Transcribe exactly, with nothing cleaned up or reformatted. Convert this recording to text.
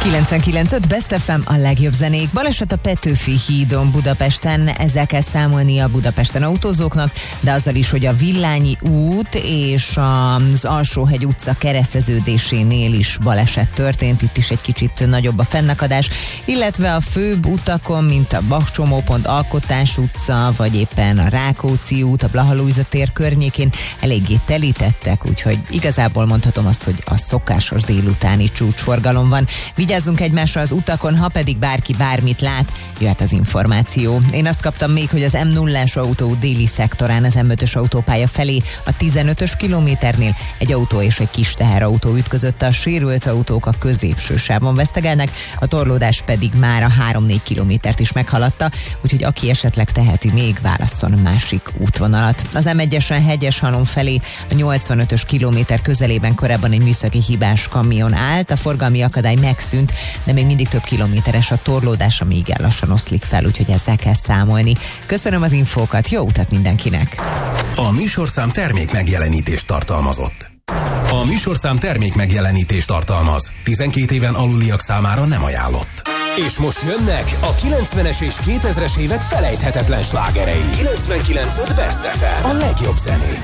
kilencvenkilenc öt Best ef em, a legjobb zenék. Baleset a Petőfi hídon Budapesten, ezzel kell számolni a Budapesten autózóknak, de azzal is, hogy a Villányi út és az Alsóhegy utca kereszteződésénél is baleset történt, itt is egy kicsit nagyobb a fennakadás, illetve a főbb utakon, mint a Bach-csomópont, Alkotás utca, vagy éppen a Rákóczi út, a Blaha-Lujza tér környékén eléggé telítettek, úgyhogy igazából mondhatom azt, hogy a szokásos délutáni csúcsforgalom van. Vigyázzunk egymásra az utakon, ha pedig bárki bármit lát, jöhet az információ. Én azt kaptam még, hogy az em nullás autó déli szektorán az em ötös autópálya felé a tizenötös kilométernél egy autó és egy kis teherautó ütközött, a sérült autók a középső sávon vesztegelnek, a torlódás pedig már a három-négy kilométert is meghaladta, úgyhogy aki esetleg teheti, még válasszon másik útvonalat. Az em egyesen Hegyeshalom felé a nyolcvanötös kilométer közelében korábban egy műszaki hibás kamion állt, a forgalmi akadály megszűnt, de még mindig több kilométeres a torlódás, ami igen lassan oszlik fel, úgyhogy ezzel kell számolni. Köszönöm az infókat, jó utat mindenkinek! A műsorszám termék megjelenítést tartalmazott. A műsorszám termék megjelenítést tartalmaz. tizenkét éven aluliak számára nem ajánlott. És most jönnek a kilencvenes és kétezres évek felejthetetlen slágerei. kilencvenkilenc öt Best ef em, a legjobb zenék.